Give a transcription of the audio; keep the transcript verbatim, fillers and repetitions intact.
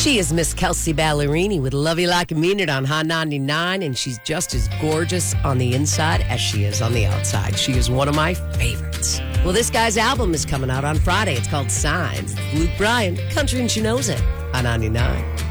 She is Miss Kelsey Ballerini with Love You Like I Mean It on Hot ninety-nine, and she's just as gorgeous on the inside as she is on the outside. She is one of my favorites. Well, this guy's album is coming out on Friday. It's called Signs. Luke Bryan, Country and She Knows It on ninety-nine.